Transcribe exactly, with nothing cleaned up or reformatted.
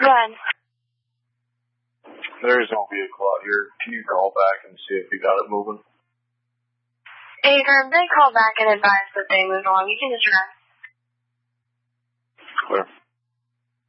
Go ahead. There is no vehicle out here. Can you call back and see if you got it moving? Adrian, they call back and advise that they move along. You can just run. Clear.